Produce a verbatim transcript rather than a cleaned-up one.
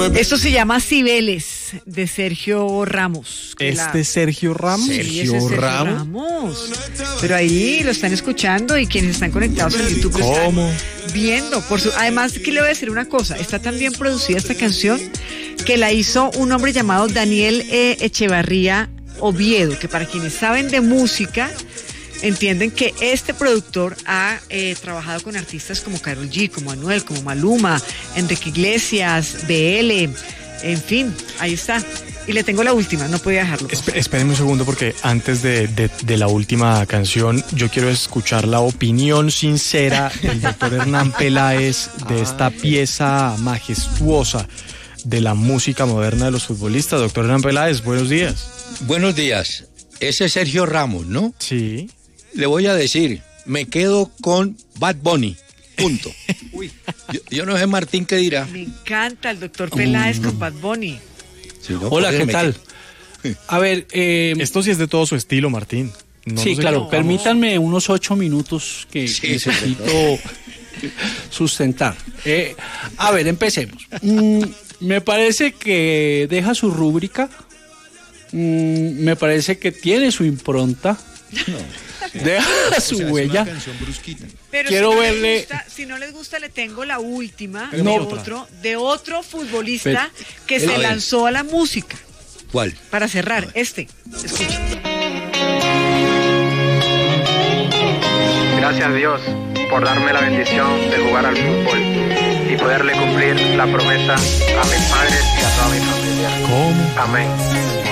Esto se llama Cibeles, de Sergio Ramos. ¿Este la... Sergio Ramos? Sí, Sergio, Sergio Ramos. Ramos. Pero ahí lo están escuchando y quienes están conectados en YouTube lo ¿Cómo? están viendo. Por su... Además, que le voy a decir una cosa, está tan bien producida esta canción que la hizo un hombre llamado Daniel eh, Echevarría Oviedo, que para quienes saben de música entienden que este productor ha eh, trabajado con artistas como Karol G, como Anuel, como Maluma, Enrique Iglesias, B L, en fin, ahí está. Y le tengo la última, no podía dejarlo. Esp- espérenme un segundo porque antes de, de, de la última canción yo quiero escuchar la opinión sincera del doctor Hernán Peláez de esta pieza majestuosa de la música moderna de los futbolistas. Doctor Hernán Peláez, buenos días. Buenos días. Ese es Sergio Ramos, ¿no? Sí. Le voy a decir, me quedo con Bad Bunny, punto. Uy, yo, yo no sé Martín qué dirá. Me encanta el doctor Peláez mm. con Bad Bunny. Sí, no, Hola, ¿qué tal? Quedo. A ver, eh, esto sí es de todo su estilo, Martín. No sí, claro, no. Permítanme unos ocho minutos que sí, necesito sustentar. Eh, a ver, empecemos. Mm, me parece que deja su rúbrica, mm, me parece que tiene su impronta. No. Deja su o sea, huella. Pero quiero si no verle. Gusta, si no les gusta, le tengo la última no. de otro, de otro futbolista Pero, que se lanzó a la música. ¿Cuál? Para cerrar, este. Escucha. Gracias a Dios por darme la bendición de jugar al fútbol y poderle cumplir la promesa a mis padres y a toda mi familia. ¿Cómo? Amén.